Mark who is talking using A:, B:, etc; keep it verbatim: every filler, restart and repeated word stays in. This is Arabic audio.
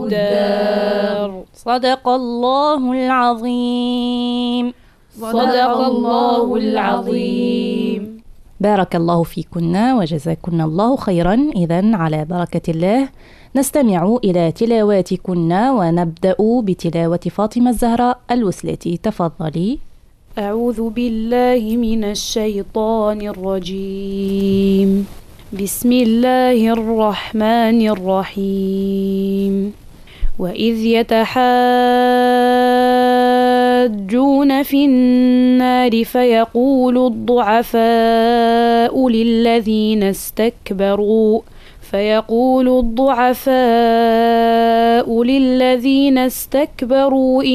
A: الدار.
B: صدق الله العظيم.
A: صدق الله العظيم.
B: بارك الله فيكن وجزاكن الله خيرا. إذن على بركة الله نستمع إلى تلاواتكن، ونبدأ بتلاوة فاطمة الزهراء الوسلاتي. تفضلي.
A: أعوذ بالله من الشيطان الرجيم. بسم الله الرحمن الرحيم. وإذ يتحاجون في النار فيقول الضعفاء للذين استكبروا فيقول الضعفاء للذين استكبروا